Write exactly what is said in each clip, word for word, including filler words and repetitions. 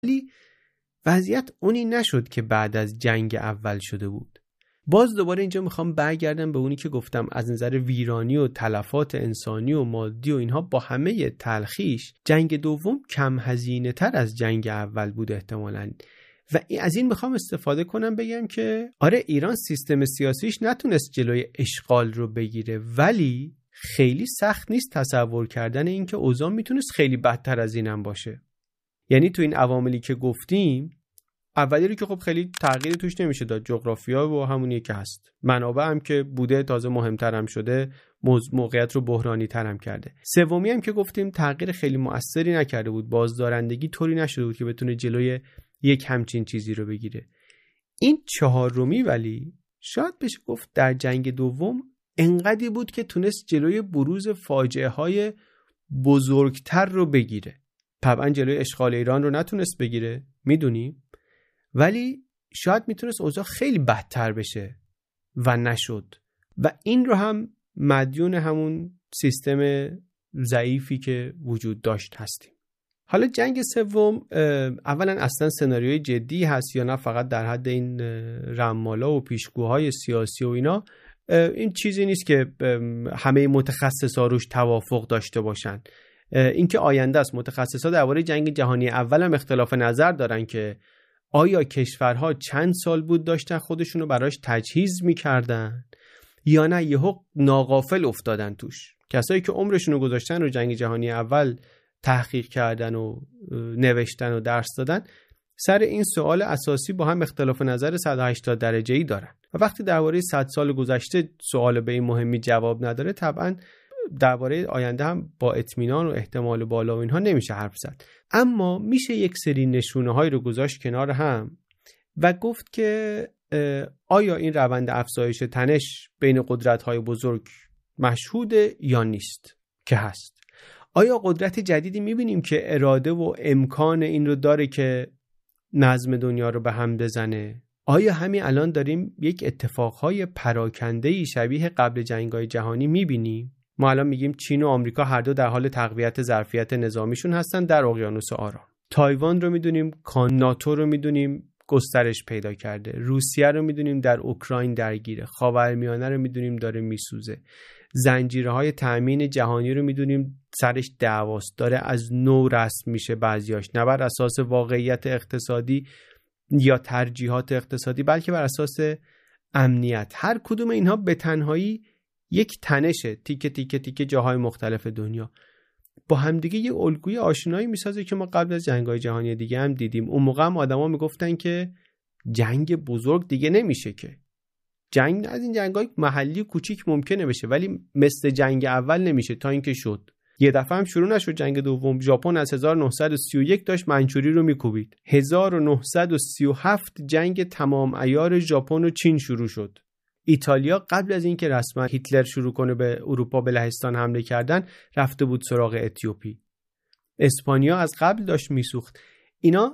ولی وضعیت اونی نشد که بعد از جنگ اول شده بود. باز دوباره اینجا میخوام برگردم به اونی که گفتم از نظر ویرانی و تلفات انسانی و مادی و اینها با همه تلخیش جنگ دوم کم هزینه تر از جنگ اول بود احتمالاً. و از این میخوام استفاده کنم بگم که آره ایران سیستم سیاسیش نتونست جلوی اشغال رو بگیره، ولی خیلی سخت نیست تصور کردن این که اوضاع میتونست خیلی بدتر از اینم باشه. یعنی تو این عواملی که گفتیم اولی رو که خب خیلی تغییری توش نمیشه داد، جغرافیا و همونیه که هست، منابع هم که بوده تازه مهمتر هم شده، موقعیت رو بحرانی تر هم کرده. سومی هم که گفتیم تغییر خیلی مؤثری نکرده بود، بازدارندگی طوری نشده بود که بتونه جلوی یک همچین چیزی رو بگیره. این چهارمی ولی شاید بشه گفت در جنگ دوم انقدری بود که تونست جلوی بروز فاجعه های بزرگتر رو بگیره. طبعا جلوی اشغال ایران رو نتونست بگیره، میدونی، ولی شاید میتونست اوضاع خیلی بدتر بشه و نشد. و این رو هم مدیون همون سیستم ضعیفی که وجود داشت هستیم. حالا جنگ سوم اولا اصلا سناریوی جدی هست یا نه فقط در حد این رمالا و پیشگوهای سیاسی و اینا؟ این چیزی نیست که همه متخصصا روش توافق داشته باشن. این که آینده است. متخصصا درباره جنگ جهانی اول هم اختلاف نظر دارن که آیا کشورها چند سال بود داشتن خودشونو براش تجهیز میکردن یا نه یهو ناغافل افتادن توش. کسایی که عمرشونو گذاشتن رو جنگ جهانی اول تحقیق کردن و نوشتن و درس دادن سر این سوال اساسی با هم اختلاف نظر صد و هشتاد درجه‌ای دارن. و وقتی درباره صد سال گذشته سوال به این مهمی جواب نداره، طبعا درباره آینده هم با اطمینان و احتمال بالا و اینها نمیشه حرف زد. اما میشه یک سری نشونه‌هایی رو گذاشت کنار هم و گفت که آیا این روند افزایش تنش بین قدرت‌های بزرگ مشهوده یا نیست؟ که هست. آیا قدرت جدیدی میبینیم که اراده و امکان این رو داره که نظم دنیا رو به هم بزنه؟ آیا همین الان داریم یک اتفاقهای پراکنده‌ای شبیه قبل جنگ‌های جهانی میبینیم؟ ما الان میگیم چین و آمریکا هر دو در حال تقویت ظرفیت نظامیشون هستن در اقیانوس آرام. تایوان رو میدونیم، کان ناتو رو میدونیم گسترش پیدا کرده. روسیه رو میدونیم در اوکراین درگیره. خاورمیانه رو میدونیم داره میسوزه. زنجیرهای تأمین جهانی رو میدونیم سرش دعواست، داره از نو رسم میشه بعضیاش، نه بر اساس واقعیت اقتصادی یا ترجیحات اقتصادی بلکه بر اساس امنیت. هر کدوم اینها به تنهایی یک تنشه، تیکه تیکه تیکه جاهای مختلف دنیا با همدیگه یه الگوی آشنایی میسازه که ما قبل از جنگ‌های جهانی دیگه هم دیدیم. اون موقع هم آدما میگفتن که جنگ بزرگ دیگه نمیشه، که جنگ از این جنگ‌های محلی کوچیک ممکنه بشه ولی مثل جنگ اول نمیشه. تا اینکه شد یه دفعه هم شروع نشد جنگ دوم. ژاپن از هزار و نهصد و سی و یک داشت منچوری رو میکوبید. هزار و نهصد و سی و هفت جنگ تمام عیار ژاپن و چین شروع شد. ایتالیا قبل از اینکه رسما هیتلر شروع کنه به اروپا به لهستان حمله کردن رفته بود سراغ اتیوپی. اسپانیا از قبل داشت میسوخت. اینا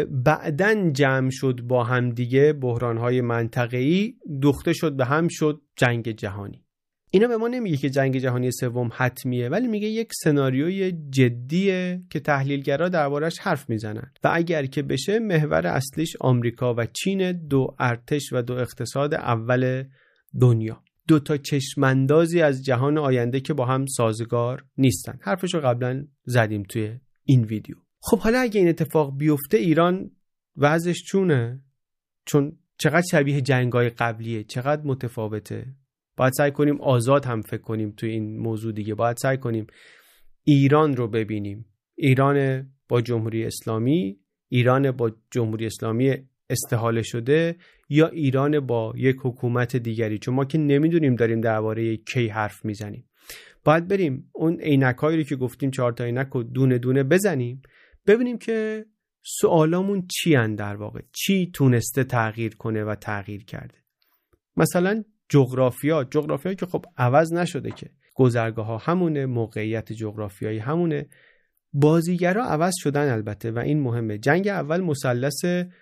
بعدن جمع شد با هم دیگه، بحران‌های منطقه‌ای دوخته شد به هم شد جنگ جهانی. اینا به ما نمیگه که جنگ جهانی سوم حتمیه، ولی میگه یک سناریوی جدیه که تحلیلگرا دربارش حرف میزنن و اگر که بشه محور اصلیش آمریکا و چین، دو ارتش و دو اقتصاد اول دنیا، دو تا چشماندازی از جهان آینده که با هم سازگار نیستن. حرفشو قبلا زدیم توی این ویدیو. خب حالا اگه این اتفاق بیفته ایران وضعش چونه؟ چون چقدر شبیه جنگ‌های قبلیه، چقدر متفاوته. باید سعی کنیم آزاد هم فکر کنیم توی این موضوع دیگه. باید سعی کنیم ایران رو ببینیم. ایران با جمهوری اسلامی، ایران با جمهوری اسلامی استحاله شده یا ایران با یک حکومت دیگری، چون ما که نمیدونیم داریم درباره کی حرف میزنیم. باید بریم اون عینکایی رو که گفتیم چهار تا عینک رو دونه دونه بزنیم ببینیم که سوالامون چی ان، در واقع چی تونسته تغییر کنه و تغییر کرده. مثلا جغرافیا جغرافیا که خب عوض نشده، که گذرگاه ها همونه، موقعیت جغرافیایی همونه، بازیگرا عوض شدن البته و این مهمه. جنگ اول مثلث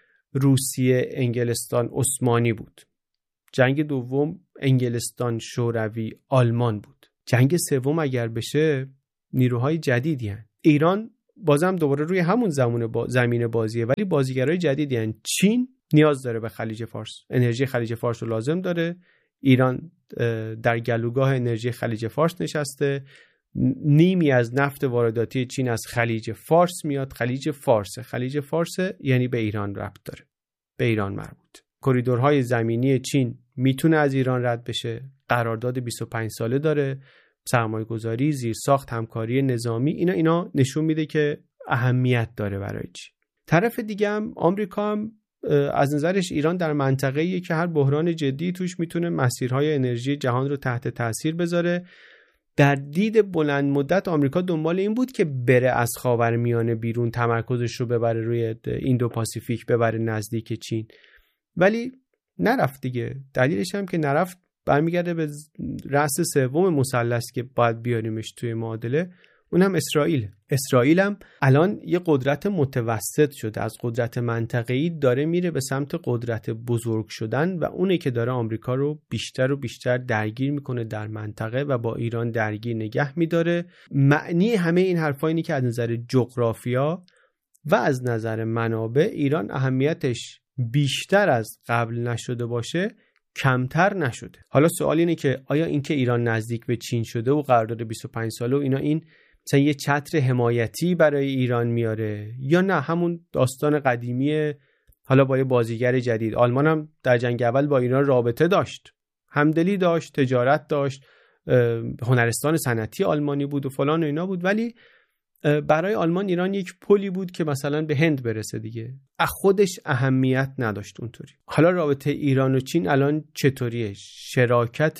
روسیه انگلستان عثمانی بود. جنگ دوم انگلستان شوروی آلمان بود. جنگ سوم اگر بشه نیروهای جدیدی هن. ایران بازم دوباره روی همون زمین با زمین بازیه، ولی بازیگرای جدیدی هستن. چین نیاز داره به خلیج فارس، انرژی خلیج فارس رو لازم داره. ایران در گلوگاه انرژی خلیج فارس نشسته. نیمی از نفت وارداتی چین از خلیج فارس میاد. خلیج فارس خلیج فارس یعنی به ایران ربط داره، به ایران مربوط. کریدورهای زمینی چین میتونه از ایران رد بشه. قرارداد بیست و پنج ساله داره. سرمایه‌گذاری، زیرساخت، همکاری نظامی، اینا اینا نشون میده که اهمیت داره برای چین. طرف دیگه هم آمریکا هم از نظرش ایران در منطقه‌ایه که هر بحران جدی توش میتونه مسیرهای انرژی جهان رو تحت تاثیر بذاره. در دید بلند مدت آمریکا دنبال این بود که بره از خاورمیانه بیرون، تمرکزش رو ببره روی ایندو پاسیفیک، ببره نزدیک چین، ولی نرفت دیگه. دلیلش هم که نرفت برمیگرده به رأس سوم مثلث که باید بیاریمش توی معادله، اون هم اسرائیل. اسرائیل هم الان یه قدرت متوسط شده، از قدرت منطقه‌ای داره میره به سمت قدرت بزرگ شدن و اونه که داره آمریکا رو بیشتر و بیشتر درگیر میکنه در منطقه و با ایران درگیر نگه میداره. معنی همه این حرفا اینه که از نظر جغرافیا و از نظر منابع ایران اهمیتش بیشتر از قبل نشده باشه، کمتر نشده. حالا سوال اینه که آیا این که ایران نزدیک به چین شده و قرارداد بیست و پنج ساله و اینا، این مثلا یه چتر حمایتی برای ایران میاره یا نه همون داستان قدیمی؟ حالا با یه بازیگر جدید. آلمان هم در جنگ اول با ایران رابطه داشت، همدلی داشت، تجارت داشت، هنرستان صنعتی آلمانی بود و فلان و اینا بود، ولی برای آلمان ایران یک پلی بود که مثلا به هند برسه دیگه. خودش اهمیت نداشت اونطوری. حالا رابطه ایران و چین الان چطوریه؟ شراکت،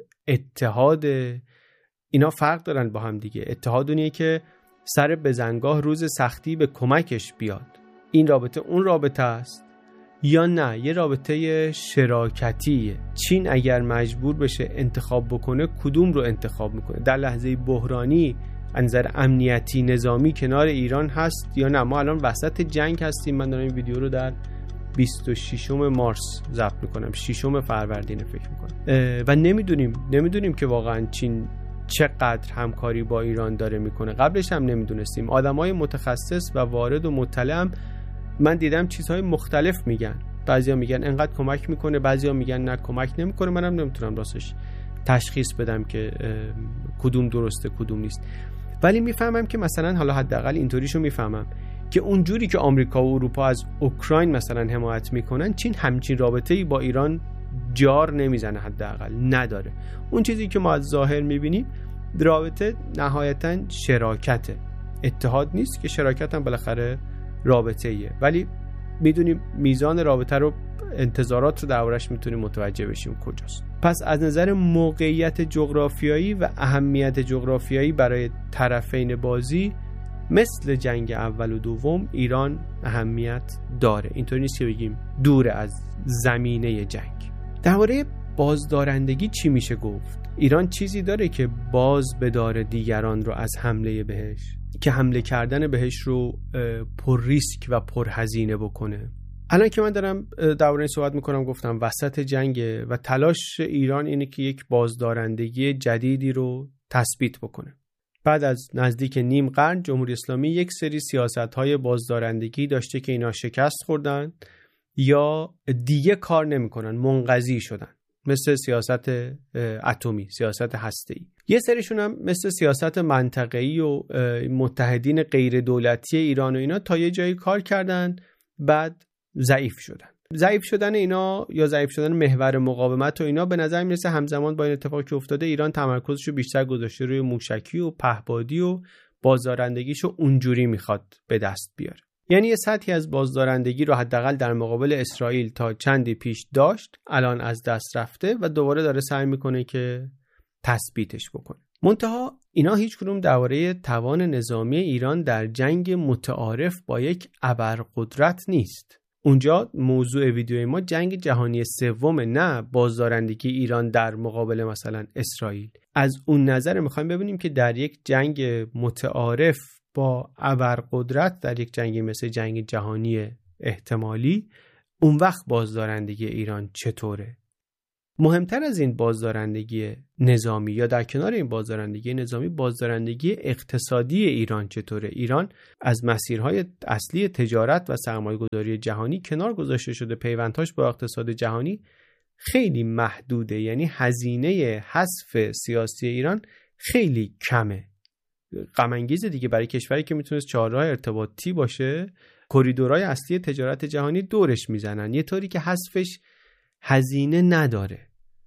اتحاد، اینا فرق دارن با هم دیگه. اتحاد اونیه که سر بزنگاه روز سختی به کمکش بیاد. این رابطه اون رابطه است یا نه یه رابطه شراکتیه؟ چین اگر مجبور بشه انتخاب بکنه کدوم رو انتخاب میکنه؟ در لحظه بحرانی از نظر امنیتی نظامی کنار ایران هست یا نه؟ ما الان وسط جنگ هستیم. من دارم این ویدیو رو در بیست و ششم مارس ضبط میکنم، ششم فروردین فکر میکنم، و نمیدونیم نمیدونیم که واقعا چین چقدر همکاری با ایران داره میکنه. قبلش هم نمیدونستیم. آدمای متخصص و وارد و مطلع هم من دیدم چیزهای مختلف میگن. بعضیا میگن انقدر کمک میکنه، بعضیا میگن نه کمک نمیکنه. منم نمیتونم راستش تشخیص بدم که کدوم درسته کدوم نیست، ولی میفهمم که مثلا حالا حداقل اینطوریشو میفهمم که اونجوری که آمریکا و اروپا از اوکراین مثلا حمایت میکنن، چین همچین رابطه‌ای با ایران جار نمیزنه، حداقل نداره. اون چیزی که ما از ظاهر میبینیم رابطه نهایتاً شراکته، اتحاد نیست که شراکت هم بالاخره رابطه‌ایه، ولی میدونیم میزان رابطه رو، انتظارات رو دربارش میتونیم متوجه بشیم کجاست. پس از نظر موقعیت جغرافیایی و اهمیت جغرافیایی برای طرفین بازی، مثل جنگ اول و دوم، ایران اهمیت داره. اینطوری نیست که بگیم دوره از زمینه جنگ. درباره بازدارندگی چی میشه گفت؟ ایران چیزی داره که باز بداره دیگران رو از حمله بهش، که حمله کردن بهش رو پر ریسک و پر هزینه بکنه. الان که من دارم درباره این صحبت میکنم، گفتم وسط جنگه و تلاش ایران اینه که یک بازدارندگی جدیدی رو تثبیت بکنه. بعد از نزدیک نیم قرن جمهوری اسلامی یک سری سیاست‌های بازدارندگی داشته که اینا شکست خوردن یا دیگه کار نمی‌کنن، منقضی شدن، مثل سیاست اتمی، سیاست هسته‌ای. یه سریشون هم مثل سیاست منطقه‌ای و متحدین غیر دولتی ایران و اینا تا یه جایی کار کردن، بعد ضعیف شدن. ضعیف شدن اینا یا ضعیف شدن محور مقاومت و اینا به نظر میرسه همزمان با این اتفاقی که افتاده ایران تمرکزش رو بیشتر گذاشته روی موشکی و پهپادی و بازدارندگیشو اونجوری میخواد به دست بیاره. یعنی یه سطحی از بازدارندگی رو حداقل در مقابل اسرائیل تا چندی پیش داشت، الان از دست رفته و دوباره داره سعی میکنه که تثبیتش بکنه. منتها اینا هیچ کدوم درباره توان نظامی ایران در جنگ متعارف با یک ابرقدرت نیست. اونجا موضوع ویدیوی ما جنگ جهانی سوم، نه بازدارندگی ایران در مقابل مثلا اسرائیل. از اون نظر میخوایم ببینیم که در یک جنگ متعارف با ابرقدرت، در یک جنگی مثل جنگ جهانی احتمالی، اون وقت بازدارندگی ایران چطوره؟ مهمتر از این بازدارندگی نظامی یا در کنار این بازدارندگی نظامی، بازدارندگی اقتصادی ایران چطوره؟ ایران از مسیرهای اصلی تجارت و سرمایه‌گذاری جهانی کنار گذاشته شده، پیوندهاش با اقتصاد جهانی خیلی محدوده، یعنی هزینه حذف سیاسی ایران خیلی کمه. غم انگیزه دیگه برای کشوری که میتونست چهارراه ارتباطی باشه، کریدورهای اصلی تجارت جهانی دورش میزنن یه طوری که حذفش هزینه نداره،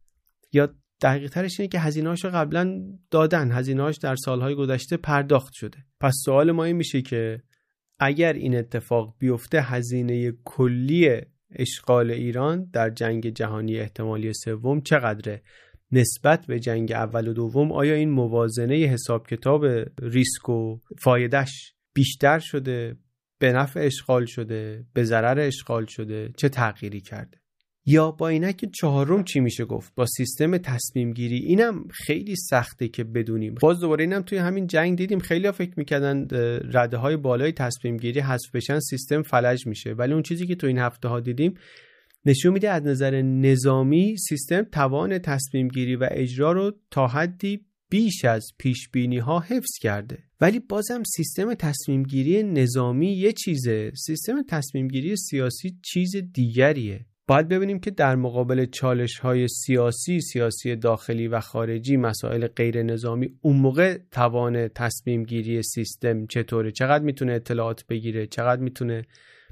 یا دقیق ترش اینه که هزینه‌هاشو قبلا دادن، هزینه‌هاش در سالهای گذشته پرداخت شده. پس سوال ما این میشه که اگر این اتفاق بیفته، هزینه کلی اشغال ایران در جنگ جهانی احتمالی سوم چقدره نسبت به جنگ اول و دوم؟ آیا این موازنه حساب کتاب ریسک و فایدهش بیشتر شده، به نفع اشغال شده، به ضرر اشغال شده، چه تغییری کرده؟ یا با اینکه چهارم چی میشه گفت؟ با سیستم تصمیم گیری. اینم خیلی سخته که بدونیم. باز دوباره اینم توی همین جنگ دیدیم، خیلی‌ها فکر می‌کردن رده های بالای تصمیم گیری حذف بشن سیستم فلج میشه، ولی اون چیزی که تو این هفته ها دیدیم نشون میده از نظر نظامی سیستم توان تصمیم گیری و اجرا رو تا حدی بیش از پیش بینی ها حفظ کرده. ولی بازم سیستم تصمیم گیری نظامی یه چیزه، سیستم تصمیم گیری سیاسی چیز دیگریه. باید ببینیم که در مقابل چالش های سیاسی، سیاسی داخلی و خارجی، مسائل غیر نظامی، اون موقع توان تصمیم گیری سیستم چطوره؟ چقدر میتونه اطلاعات بگیره؟ چقدر میتونه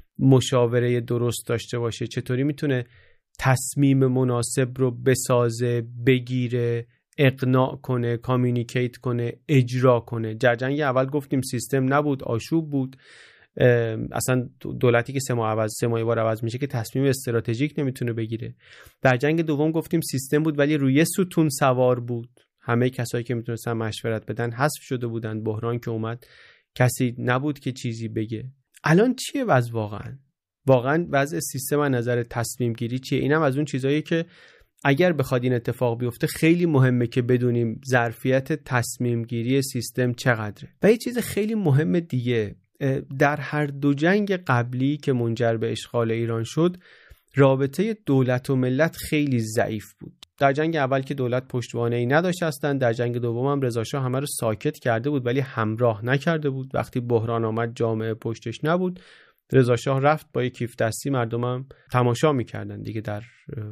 مشاوره درست داشته باشه؟ چطوری میتونه تصمیم مناسب رو بسازه، بگیره، اقناع کنه، کامیونیکیت کنه، اجرا کنه؟ در جنگ اول گفتیم سیستم نبود، آشوب بود. اصلا دولتی که سه ماه عوض سه ماه بار عوض میشه که تصمیم استراتژیک نمیتونه بگیره. در جنگ دوم گفتیم سیستم بود ولی روی ستون سوار بود، همه کسایی که میتونستن مشورت بدن حذف شده بودن. بحران که اومد کسی نبود که چیزی بگه. الان چیه وضع؟ واقعا واقعا وضع سیستم از نظر تصمیم گیری چیه؟ اینم از اون چیزایی که اگر بخواد این اتفاق بیفته خیلی مهمه که بدونیم ظرفیت تصمیم گیری سیستم چقدره. و یه چیز خیلی مهم دیگه، در هر دو جنگ قبلی که منجر به اشغال ایران شد، رابطه دولت و ملت خیلی ضعیف بود. در جنگ اول که دولت پشتوانه‌ای نداشت هستن، در جنگ دوم هم رضا شاه همه رو ساکت کرده بود ولی همراه نکرده بود. وقتی بحران آمد جامعه پشتش نبود، رضا شاه رفت با یک کیف دستی، مردمم تماشا میکردن دیگه در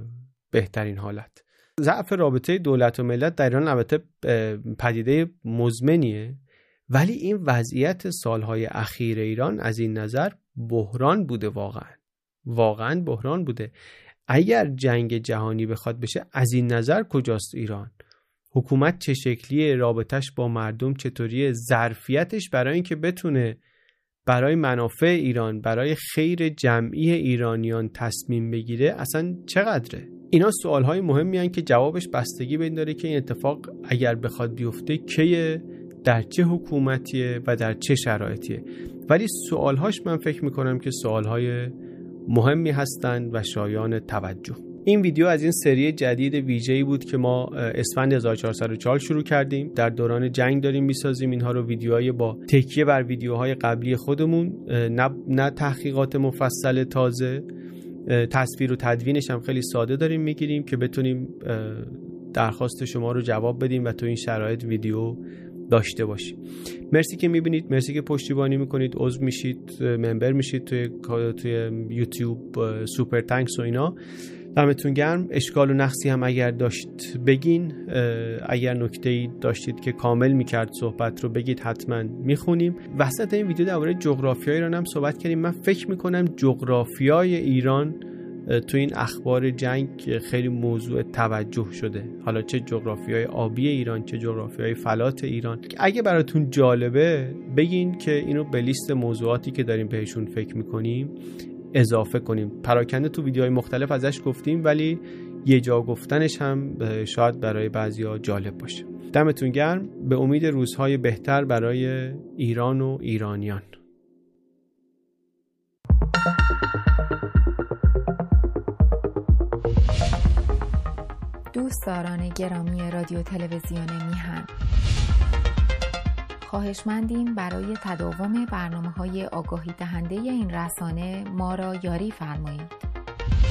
بهترین حالت. ضعف رابطه دولت و ملت در ایران البته پدیده مزمنیه، ولی این وضعیت سالهای اخیر ایران از این نظر بحران بوده، واقعا واقعا بحران بوده. اگر جنگ جهانی بخواد بشه، از این نظر کجاست ایران؟ حکومت چه شکلیه؟ رابطش با مردم چطوریه؟ ظرفیتش برای اینکه بتونه برای منافع ایران، برای خیر جمعی ایرانیان تصمیم بگیره اصلا چقدره؟ اینا سوالهای مهمی هستند که جوابش بستگی به این داره که این اتفاق اگر بخواد بیفته کیه، در چه حکومتیه و در چه شرایطیه. ولی سوالهاش من فکر میکنم که سوالهای مهمی هستند و شایان توجه. این ویدیو از این سری جدید ویژه‌ای بود که ما اسفند هزار و چهارصد و چهار شروع کردیم. در دوران جنگ داریم میسازیم اینها رو، ویدیوهای با تکیه بر ویدیوهای قبلی خودمون، نه, نه تحقیقات مفصل تازه. تصویر و تدوینش هم خیلی ساده داریم میگیریم که بتونیم درخواست شما رو جواب بدیم و تو این شرایط ویدیو داشته باشیم. مرسی که میبینید، مرسی که پشتیبانی میکنید، عضو میشید، ممبر میشید توی توی یوتیوب، سوپر تانکس و اینا. دمتون گرم. اشکال و نقصی هم اگر داشت بگین، اگر نکته‌ای داشتید که کامل میکرد صحبت رو بگید، حتما میخونیم. وسط این ویدیو درباره جغرافیای ایران هم صحبت کردیم. من فکر میکنم جغرافیای ایران تو این اخبار جنگ خیلی موضوع توجه شده، حالا چه جغرافیای آبی ایران چه جغرافیای فلات ایران. اگه براتون جالبه بگین که اینو به لیست موضوعاتی که داریم بهشون فکر میکنیم اضافه کنیم. پراکنده تو ویدیوهای مختلف ازش گفتیم ولی یه جا گفتنش هم شاید برای بعضیا جالب باشه. دمتون گرم. به امید روزهای بهتر برای ایران و ایرانیان. دوستداران گرامی رادیو تلویزیون میهن، خواهشمندیم برای تداوم برنامه‌های آگاهی دهنده این رسانه ما را یاری فرمایید.